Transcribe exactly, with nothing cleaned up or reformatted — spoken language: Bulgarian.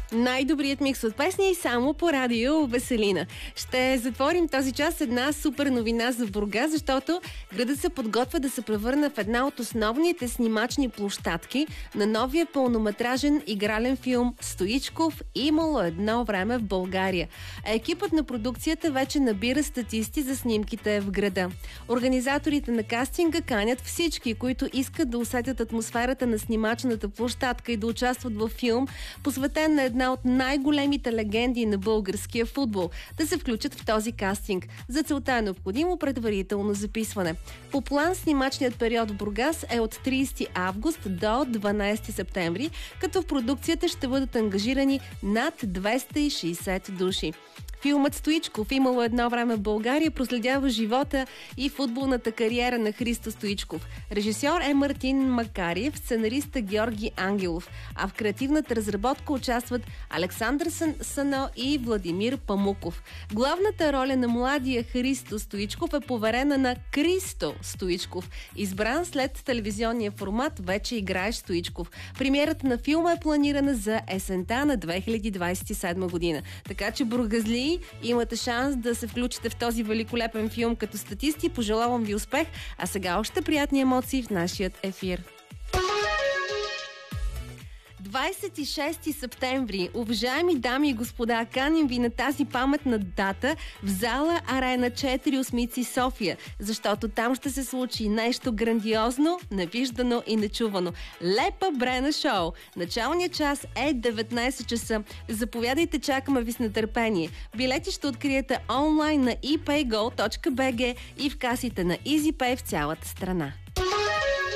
Най-добрият микс от песни само по радио Веселина. Ще затворим този час с една супер новина за Бургас, защото градът се подготвя да се превърне в една от основните снимачни площадки на новия пълнометражен игрален филм Стоичков "Имало едно време в България". А екипът на продукцията вече набира статисти за снимките в града. Организаторите на кастинга канят всички, които искат да усетят атмосферата на снимачната площадка и да участват във филм, посветен на една от най-големите легенди на българския футбол, да се включат в този кастинг. За целта е необходимо предварително записване. По план снимачният период в Бургас е от тридесети август до дванадесети септември, като в продукцията ще бъдат ангажирани над двеста и шейсет души. Филмът Стоичков "Имало едно време в България" проследява живота и футболната кариера на Христо Стоичков. Режисьор е Мартин Макариев, сценариста Георги Ангелов, а в креативната разработка участват Александър Сано и Владимир Памуков. Главната роля на младия Христо Стоичков е поверена на Кристо Стоичков, избран след телевизионния формат "Вече играеш, Стоичков". Премиерата на филма е планирана за есента на две хиляди двадесет и седма година. Така че, бургазли, имате шанс да се включите в този великолепен филм като статисти. Пожелавам ви успех, а сега още приятни емоции в нашия ефир. двадесет и шести септември. Уважаеми дами и господа, каним ви на тази паметна дата в зала Арена четири Осмици, София, защото там ще се случи нещо грандиозно, невиждано и нечувано. Лепа Брена шоу. Началният час е деветнадесет часа. Заповядайте, чакаме ви с нетърпение. Билети ще откриете онлайн на и пей го точка би джи и в касите на EasyPay в цялата страна.